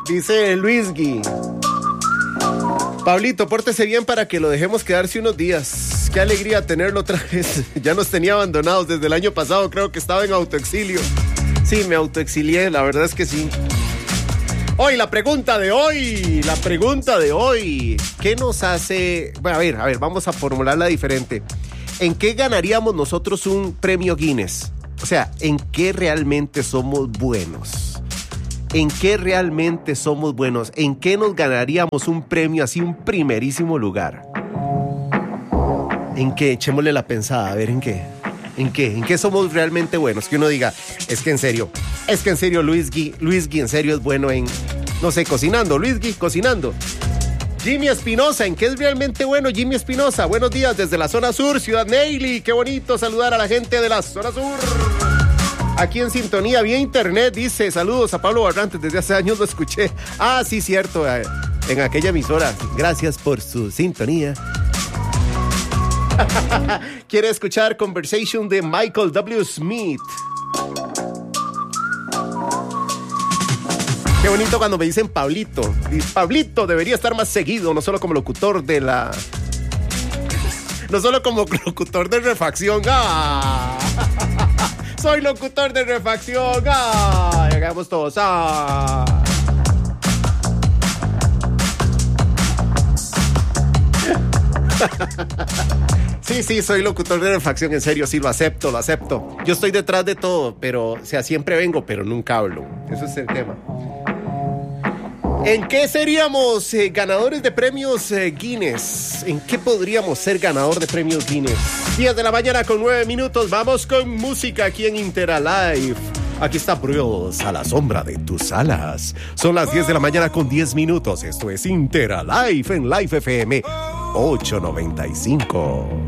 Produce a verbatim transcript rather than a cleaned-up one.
Dice Luis Gui. Pablito, pórtese bien para que lo dejemos quedarse unos días. Qué alegría tenerlo otra vez. Ya nos tenía abandonados desde el año pasado. Creo que estaba en autoexilio. Sí, me autoexilié, la verdad es que sí. Hoy, la pregunta de hoy. La pregunta de hoy. ¿Qué nos hace...? Bueno, a ver, a ver, vamos a formularla diferente. ¿En qué ganaríamos nosotros un premio Guinness? O sea, ¿en qué realmente somos buenos? ¿En qué realmente somos buenos? ¿En qué nos ganaríamos un premio así, un primerísimo lugar? ¿En qué? Echémosle la pensada, a ver, ¿en qué? ¿En qué? ¿En qué somos realmente buenos? Que uno diga, es que en serio, es que en serio Luis Gui, Luis Gui en serio es bueno en, no sé, cocinando, Luis Gui, cocinando. Jimmy Espinosa, ¿en qué es realmente bueno Jimmy Espinosa? Buenos días desde la zona sur, Ciudad Neily, qué bonito saludar a la gente de la zona sur. Aquí en sintonía, vía internet, dice, saludos a Pablo Barrantes, desde hace años lo escuché. Ah, sí, cierto, en aquella emisora. Gracias por su sintonía. Quiere escuchar Conversation de Michael W. Smith. Qué bonito cuando me dicen Pablito. Pablito debería estar más seguido, no solo como locutor de la... No solo como locutor de refacción. ¡Ah! Soy locutor de refacción. ¡Ah! Llegamos todos. ¡Ah! Sí, sí, soy locutor de refacción, en serio, sí, lo acepto, lo acepto. Yo estoy detrás de todo, pero, o sea, siempre vengo, pero nunca hablo. Eso es el tema. ¿En qué seríamos eh, ganadores de premios eh, Guinness? ¿En qué podríamos ser ganador de premios Guinness? diez de la mañana con nueve minutos, vamos con música aquí en Interalive. Aquí está Bruce, a la sombra de tus alas. Son las diez de la mañana con diez minutos. Esto es Interalive en Live F M ochocientos noventa y cinco.